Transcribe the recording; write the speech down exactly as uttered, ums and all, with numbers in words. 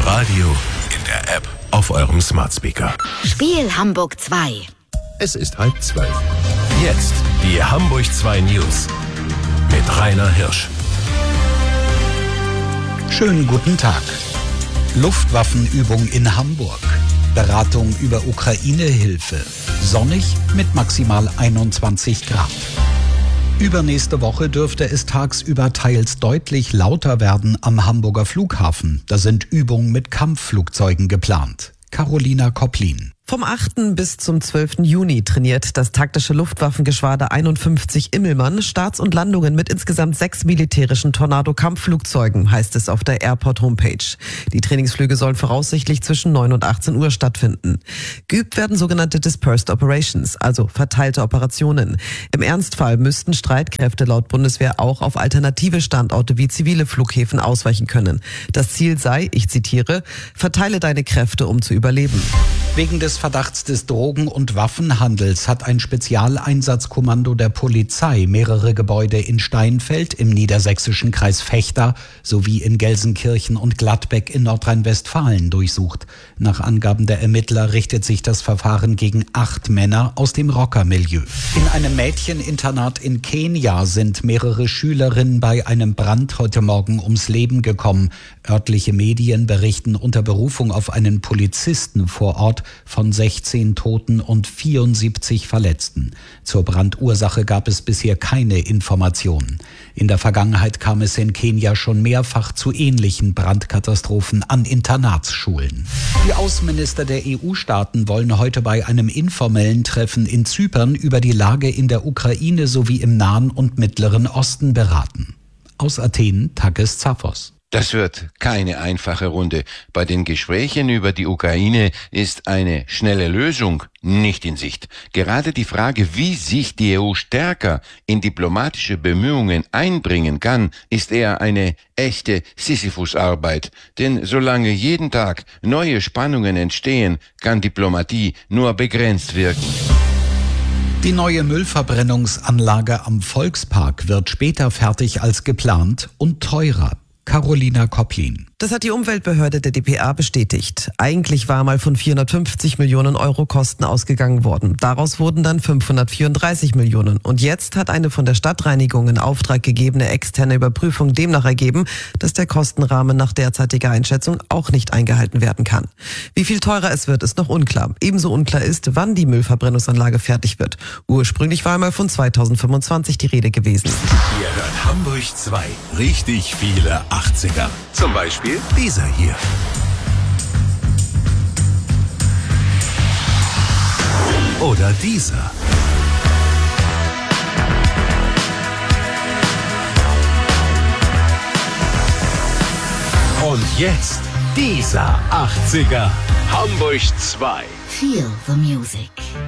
Radio, in der App, auf eurem Smart Speaker. Spiel Hamburg zwei. Es ist halb zwölf. Jetzt die Hamburg zwei News mit Rainer Hirsch. Schönen guten Tag. Luftwaffenübung in Hamburg. Beratung über Ukraine-Hilfe. Sonnig mit maximal einundzwanzig Grad. Übernächste Woche dürfte es tagsüber teils deutlich lauter werden am Hamburger Flughafen. Da sind Übungen mit Kampfflugzeugen geplant. Carolina Koplin. Vom achten bis zum zwölften Juni trainiert das taktische Luftwaffengeschwader einundfünfzig Immelmann Starts und Landungen mit insgesamt sechs militärischen Tornado-Kampfflugzeugen, heißt es auf der Airport-Homepage. Die Trainingsflüge sollen voraussichtlich zwischen neun und achtzehn Uhr stattfinden. Geübt werden sogenannte Dispersed Operations, also verteilte Operationen. Im Ernstfall müssten Streitkräfte laut Bundeswehr auch auf alternative Standorte wie zivile Flughäfen ausweichen können. Das Ziel sei, ich zitiere, verteile deine Kräfte, um zu überleben. Wegen des Verdachts des Drogen- und Waffenhandels hat ein Spezialeinsatzkommando der Polizei mehrere Gebäude in Steinfeld im niedersächsischen Kreis Vechta sowie in Gelsenkirchen und Gladbeck in Nordrhein-Westfalen durchsucht. Nach Angaben der Ermittler richtet sich das Verfahren gegen acht Männer aus dem Rockermilieu. In einem Mädcheninternat in Kenia sind mehrere Schülerinnen bei einem Brand heute Morgen ums Leben gekommen. Örtliche Medien berichten unter Berufung auf einen Polizisten vor Ort von sechzehn Toten und vierundsiebzig Verletzten. Zur Brandursache gab es bisher keine Informationen. In der Vergangenheit kam es in Kenia schon mehrfach zu ähnlichen Brandkatastrophen an Internatsschulen. Die Außenminister der E U-Staaten wollen heute bei einem informellen Treffen in Zypern über die Lage in der Ukraine sowie im Nahen und Mittleren Osten beraten. Aus Athen, Takis Zaphos. Das wird keine einfache Runde. Bei den Gesprächen über die Ukraine ist eine schnelle Lösung nicht in Sicht. Gerade die Frage, wie sich die E U stärker in diplomatische Bemühungen einbringen kann, ist eher eine echte Sisyphus-Arbeit. Denn solange jeden Tag neue Spannungen entstehen, kann Diplomatie nur begrenzt wirken. Die neue Müllverbrennungsanlage am Volkspark wird später fertig als geplant und teurer. Carolina Koplin. Das hat die Umweltbehörde der D P A bestätigt. Eigentlich war mal von vierhundertfünfzig Millionen Euro Kosten ausgegangen worden. Daraus wurden dann fünfhundertvierunddreißig Millionen. Und jetzt hat eine von der Stadtreinigung in Auftrag gegebene externe Überprüfung demnach ergeben, dass der Kostenrahmen nach derzeitiger Einschätzung auch nicht eingehalten werden kann. Wie viel teurer es wird, ist noch unklar. Ebenso unklar ist, wann die Müllverbrennungsanlage fertig wird. Ursprünglich war einmal von zweitausendfünfundzwanzig die Rede gewesen. Ihr hört Hamburg zwei. Richtig viele achtziger. Zum Beispiel dieser hier. Oder dieser. Und jetzt dieser achtziger. Hamburg zwei. Feel the music.